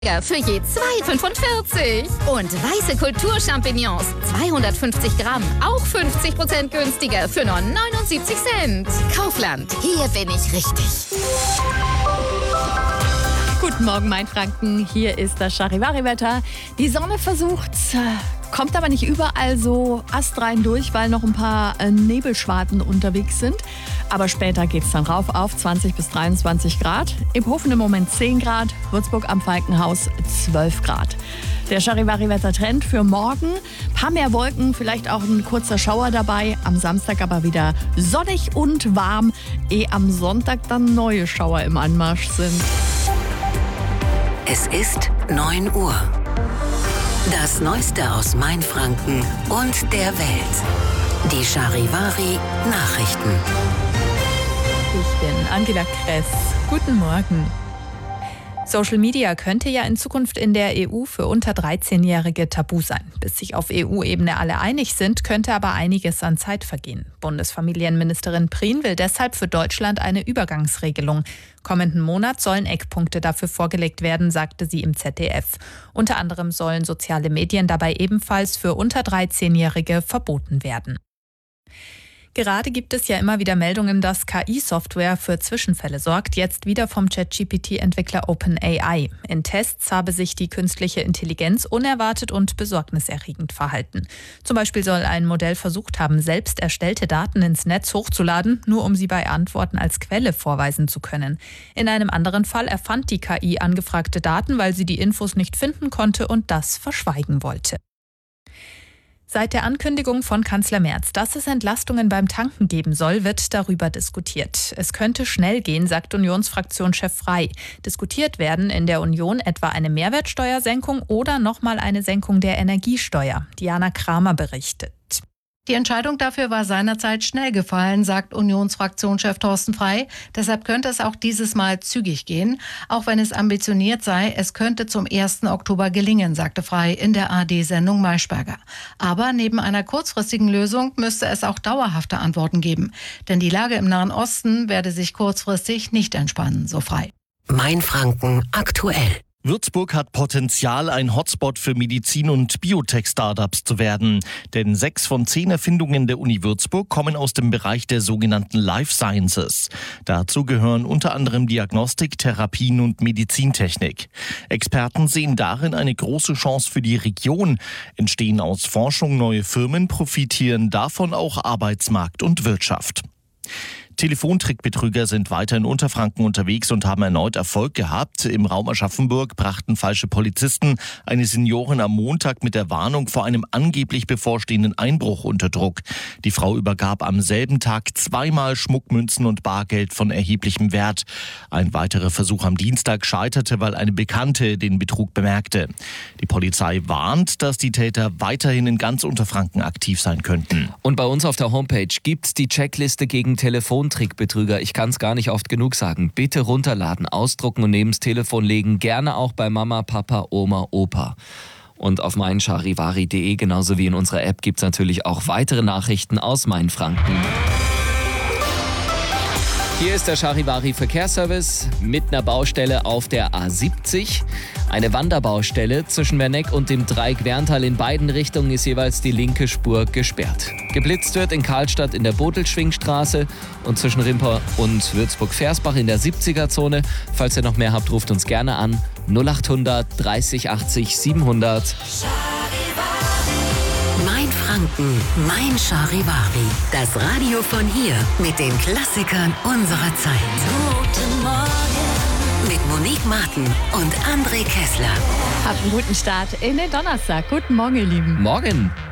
Für je 2,45. Und weiße Kulturchampignons, 250 Gramm, auch 50% günstiger für nur 79 Cent. Kaufland, hier bin ich richtig. Guten Morgen, Mainfranken. Hier ist das Charivari-Wetter. Die Sonne versucht's, kommt aber nicht überall so astrein durch, weil noch ein paar Nebelschwaden unterwegs sind. Aber später geht's dann rauf auf 20 bis 23 Grad. Im Hofen im Moment 10 Grad, Würzburg am Falkenhaus 12 Grad. Der Charivari-Wetter-Trend für morgen. Ein paar mehr Wolken, vielleicht auch ein kurzer Schauer dabei. Am Samstag aber wieder sonnig und warm, ehe am Sonntag dann neue Schauer im Anmarsch sind. Es ist 9 Uhr. Das Neueste aus Mainfranken und der Welt. Die Charivari-Nachrichten. Ich bin Angela Kress. Guten Morgen. Social Media könnte ja in Zukunft in der EU für unter 13-Jährige tabu sein. Bis sich auf EU-Ebene alle einig sind, könnte aber einiges an Zeit vergehen. Bundesfamilienministerin Prien will deshalb für Deutschland eine Übergangsregelung. Kommenden Monat sollen Eckpunkte dafür vorgelegt werden, sagte sie im ZDF. Unter anderem sollen soziale Medien dabei ebenfalls für unter 13-Jährige verboten werden. Gerade gibt es ja immer wieder Meldungen, dass KI-Software für Zwischenfälle sorgt, jetzt wieder vom ChatGPT-Entwickler OpenAI. In Tests habe sich die künstliche Intelligenz unerwartet und besorgniserregend verhalten. Zum Beispiel soll ein Modell versucht haben, selbst erstellte Daten ins Netz hochzuladen, nur um sie bei Antworten als Quelle vorweisen zu können. In einem anderen Fall erfand die KI angefragte Daten, weil sie die Infos nicht finden konnte und das verschweigen wollte. Seit der Ankündigung von Kanzler Merz, dass es Entlastungen beim Tanken geben soll, wird darüber diskutiert. Es könnte schnell gehen, sagt Unionsfraktionschef Frey. Diskutiert werden in der Union etwa eine Mehrwertsteuersenkung oder nochmal eine Senkung der Energiesteuer. Diana Kramer berichtet. Die Entscheidung dafür war seinerzeit schnell gefallen, sagt Unionsfraktionschef Thorsten Frey. Deshalb könnte es auch dieses Mal zügig gehen. Auch wenn es ambitioniert sei, es könnte zum 1. Oktober gelingen, sagte Frey in der ARD-Sendung Maischberger. Aber neben einer kurzfristigen Lösung müsste es auch dauerhafte Antworten geben. Denn die Lage im Nahen Osten werde sich kurzfristig nicht entspannen, so Frey. Mainfranken aktuell. Würzburg hat Potenzial, ein Hotspot für Medizin- und Biotech-Startups zu werden. Denn 6 von 10 Erfindungen der Uni Würzburg kommen aus dem Bereich der sogenannten Life Sciences. Dazu gehören unter anderem Diagnostik, Therapien und Medizintechnik. Experten sehen darin eine große Chance für die Region. Entstehen aus Forschung neue Firmen, profitieren davon auch Arbeitsmarkt und Wirtschaft. Telefontrickbetrüger sind weiter in Unterfranken unterwegs und haben erneut Erfolg gehabt. Im Raum Aschaffenburg brachten falsche Polizisten eine Seniorin am Montag mit der Warnung vor einem angeblich bevorstehenden Einbruch unter Druck. Die Frau übergab am selben Tag 2-mal Schmuckmünzen und Bargeld von erheblichem Wert. Ein weiterer Versuch am Dienstag scheiterte, weil eine Bekannte den Betrug bemerkte. Die Polizei warnt, dass die Täter weiterhin in ganz Unterfranken aktiv sein könnten. Und bei uns auf der Homepage gibt's die Checkliste gegen Telefontrickbetrüger. Ich kann es gar nicht oft genug sagen. Bitte runterladen, ausdrucken und neben's Telefon legen. Gerne auch bei Mama, Papa, Oma, Opa. Und auf meincharivari.de, genauso wie in unserer App, gibt's natürlich auch weitere Nachrichten aus Mainfranken. Hier ist der Charivari Verkehrsservice mit einer Baustelle auf der A70. Eine Wanderbaustelle zwischen Werneck und dem Dreieck Werntal in beiden Richtungen ist jeweils die linke Spur gesperrt. Geblitzt wird in Karlstadt in der Bodelschwingstraße und zwischen Rimper und Würzburg-Versbach in der 70er-Zone. Falls ihr noch mehr habt, ruft uns gerne an 0800 30 80 700. Mainfranken, mein Charivari. Das Radio von hier mit den Klassikern unserer Zeit. Guten Morgen. Mit Monique Martin und André Kessler. Habt einen guten Start in den Donnerstag. Guten Morgen, ihr Lieben. Morgen.